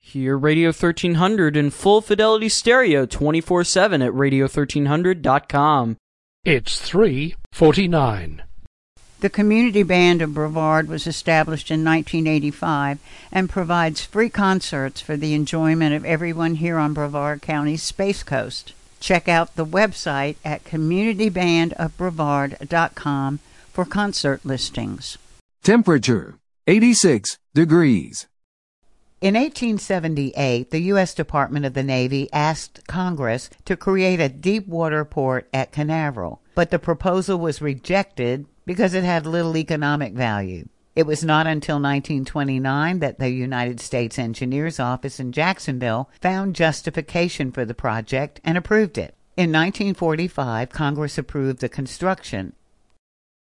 Hear Radio 1300 in full fidelity stereo 24/7 at radio1300.com. It's 3:49. The Community Band of Brevard was established in 1985 and provides free concerts for the enjoyment of everyone here on Brevard County's Space Coast. Check out the website at communitybandofbrevard.com for concert listings. Temperature 86 degrees. In 1878, the U.S. Department of the Navy asked Congress to create a deep water port at Canaveral, but the proposal was rejected because it had little economic value. It was not until 1929 that the United States Engineers Office in Jacksonville found justification for the project and approved it. In 1945, Congress approved the construction,